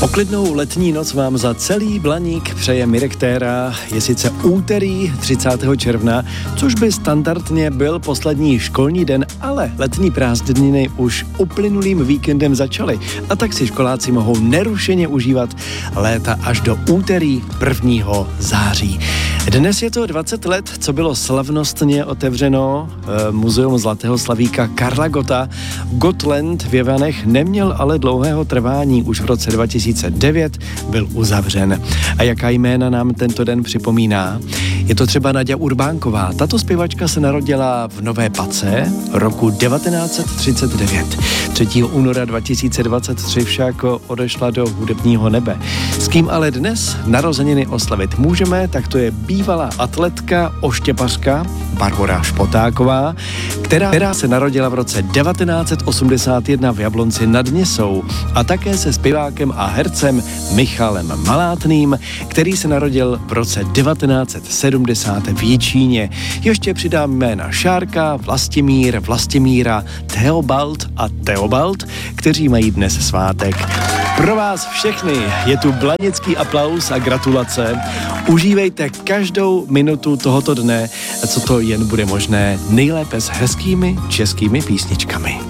Poklidnou letní noc vám za celý Blaník přeje Mirek Téra. Je sice úterý 30. června, což by standardně byl poslední školní den, ale letní prázdniny už uplynulým víkendem začaly a tak si školáci mohou nerušeně užívat léta až do úterý 1. září. Dnes je to 20 let, co bylo slavnostně otevřeno Muzeum Zlatého slavíka Karla Gotta. Gotland v Jevanech neměl ale dlouhého trvání, už v roce 2009 byl uzavřen. A jaká jména nám tento den připomíná? Je to třeba Naďa Urbánková. Tato zpěvačka se narodila v Nové Pace roku 1939. 3. února 2023 však odešla do hudebního nebe. S kým ale dnes narozeniny oslavit můžeme, tak to je bývalá atletka, oštěpařka Barbora Špotáková, která se narodila v roce 1981 v Jablonci nad Nisou, a také se zpěvákem a hercem Michalem Malátným, který se narodil v roce 1970 v Jičíně. Ještě přidám jména Šárka, Vlastimír, Vlastimíra, Theobald a Theobald, kteří mají dnes svátek. Pro vás všechny je tu blanický aplaus a gratulace. Užívejte každou minutu tohoto dne, co to jen bude možné, nejlépe s hezkými českými písničkami.